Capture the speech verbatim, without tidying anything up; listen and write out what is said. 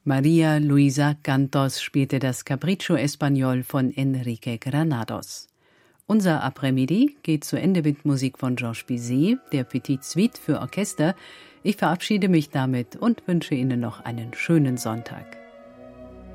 María Luisa Cantos spielte das Capriccio Español von Enrique Granados. Unser Après-Midi geht zu Ende mit Musik von Georges Bizet, der Petite Suite für Orchester. Ich verabschiede mich damit und wünsche Ihnen noch einen schönen Sonntag.